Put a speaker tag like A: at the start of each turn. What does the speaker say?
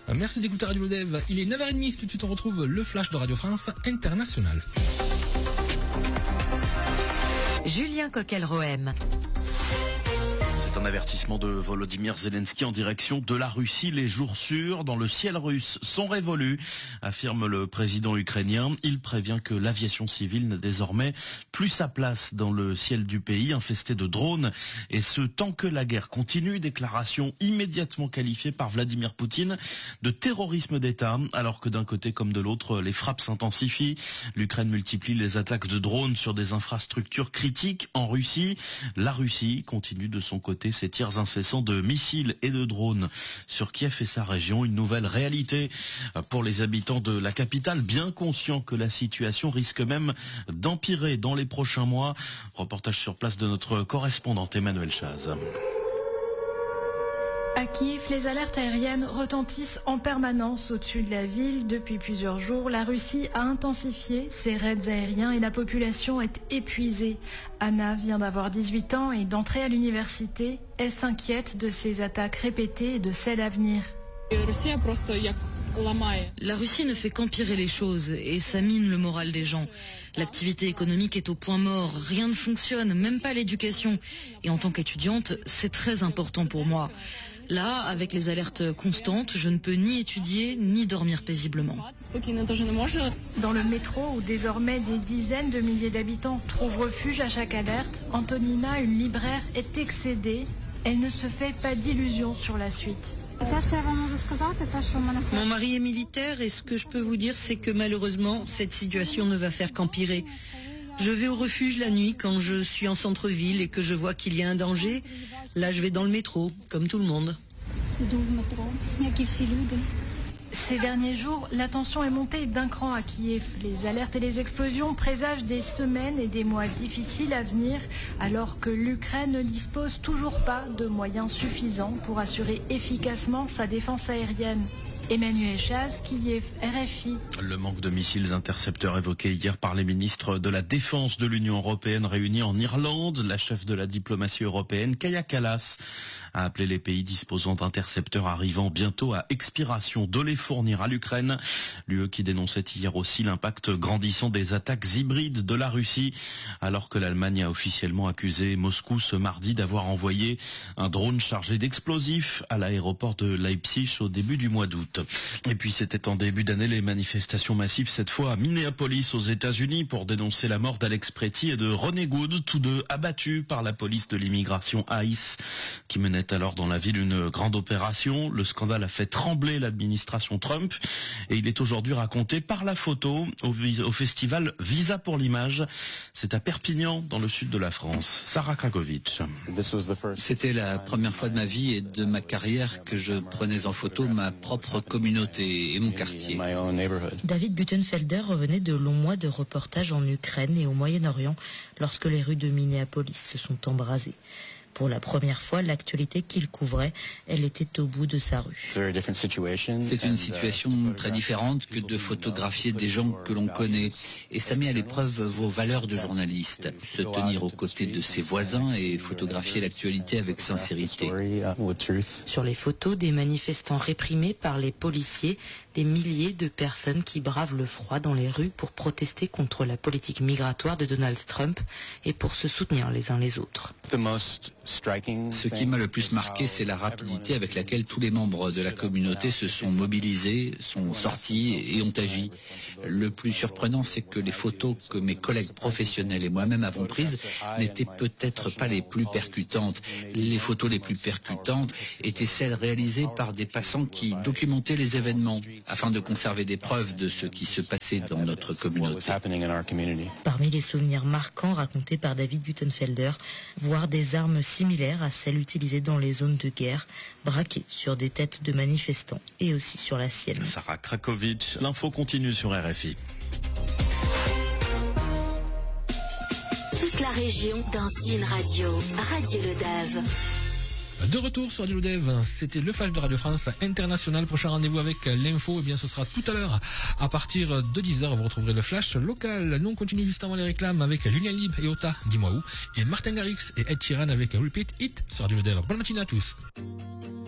A: Merci d'écouter Radio Dev. Il est 9h30. Tout de suite, on retrouve le flash de Radio France International.
B: Julien Coquel-Rohem.
C: C'est un avertissement de Volodymyr Zelensky en direction de la Russie. Les jours sûrs dans le ciel russe sont révolus, affirme le président ukrainien. Il prévient que l'aviation civile n'a désormais plus sa place dans le ciel du pays, infesté de drones. Et ce, tant que la guerre continue, déclaration immédiatement qualifiée par Vladimir Poutine de terrorisme d'État, alors que d'un côté comme de l'autre, les frappes s'intensifient. L'Ukraine multiplie les attaques de drones sur des infrastructures critiques en Russie. La Russie continue de son côté ses tirs incessants de missiles et de drones sur Kiev et sa région. Une nouvelle réalité pour les habitants de la capitale, bien conscients que la situation risque même d'empirer dans les prochains mois. Reportage sur place de notre correspondante Emmanuel Chaz.
D: À Kiev, les alertes aériennes retentissent en permanence au-dessus de la ville. Depuis plusieurs jours, la Russie a intensifié ses raids aériens et la population est épuisée. Anna vient d'avoir 18 ans et d'entrer à l'université. Elle s'inquiète de ces attaques répétées et de celles à venir.
E: La Russie ne fait qu'empirer les choses et ça mine le moral des gens. L'activité économique est au point mort, rien ne fonctionne, même pas l'éducation. Et en tant qu'étudiante, c'est très important pour moi. Là, avec les alertes constantes, je ne peux ni étudier ni dormir paisiblement.
D: Dans le métro, où désormais des dizaines de milliers d'habitants trouvent refuge à chaque alerte, Antonina, une libraire, est excédée. Elle ne se fait pas d'illusions sur la suite.
F: Mon mari est militaire et ce que je peux vous dire, c'est que malheureusement, cette situation ne va faire qu'empirer. Je vais au refuge la nuit quand je suis en centre-ville et que je vois qu'il y a un danger. Là, je vais dans le métro, comme tout le monde.
D: Ces derniers jours, la tension est montée d'un cran à Kiev. Les alertes et les explosions présagent des semaines et des mois difficiles à venir, alors que l'Ukraine ne dispose toujours pas de moyens suffisants pour assurer efficacement sa défense aérienne. Emmanuel Chaz, Kiev, RFI.
C: Le manque de missiles intercepteurs évoqué hier par les ministres de la Défense de l'Union européenne réunis en Irlande. La chef de la diplomatie européenne, Kaja Kallas, a appelé les pays disposant d'intercepteurs arrivant bientôt à expiration de les fournir à l'Ukraine. L'UE qui dénonçait hier aussi l'impact grandissant des attaques hybrides de la Russie, alors que l'Allemagne a officiellement accusé Moscou ce mardi d'avoir envoyé un drone chargé d'explosifs à l'aéroport de Leipzig au début du mois d'août. Et puis c'était en début d'année les manifestations massives, cette fois à Minneapolis aux États-Unis, pour dénoncer la mort d'Alex Pretty et de Ronnie Good, tous deux abattus par la police de l'immigration ICE, qui menait alors dans la ville une grande opération. Le scandale a fait trembler l'administration Trump et il est aujourd'hui raconté par la photo au festival Visa pour l'image. C'est à Perpignan, dans le sud de la France. Sarah Krakovic.
G: C'était la première fois de ma vie et de ma carrière que je prenais en photo ma propre communauté et mon quartier.
B: David Guttenfelder revenait de longs mois de reportage en Ukraine et au Moyen-Orient lorsque les rues de Minneapolis se sont embrasées. Pour la première fois, l'actualité qu'il couvrait, elle était au bout de sa rue.
G: C'est une situation très différente que de photographier des gens que l'on connaît. Et ça met à l'épreuve vos valeurs de journaliste. Se tenir aux côtés de ses voisins et photographier l'actualité avec sincérité.
B: Sur les photos des manifestants réprimés par les policiers, des milliers de personnes qui bravent le froid dans les rues pour protester contre la politique migratoire de Donald Trump et pour se soutenir les uns les autres.
G: Ce qui m'a le plus marqué, c'est la rapidité avec laquelle tous les membres de la communauté se sont mobilisés, sont sortis et ont agi. Le plus surprenant, c'est que les photos que mes collègues professionnels et moi-même avons prises n'étaient peut-être pas les plus percutantes. Les photos les plus percutantes étaient celles réalisées par des passants qui documentaient les événements afin de conserver des preuves de ce qui se passait dans notre communauté.
B: Parmi les souvenirs marquants racontés par David Guttenfelder, voir des armes similaires à celles utilisées dans les zones de guerre, braquées sur des têtes de manifestants et aussi sur la sienne.
C: Sarah Krakovic, l'info continue sur RFI.
H: Toute la région dans une radio, Radio Le Dave.
A: De retour sur Radio Dev, c'était le flash de Radio France International. Prochain rendez-vous avec l'info, eh bien ce sera tout à l'heure à partir de 10h. Vous retrouverez le flash local. Nous on continue juste avant les réclames avec Julien Libre et Ota, dis-moi où, et Martin Garrix et Ed Sheeran avec Repeat It sur Radio Dev. Bonne matinée à tous.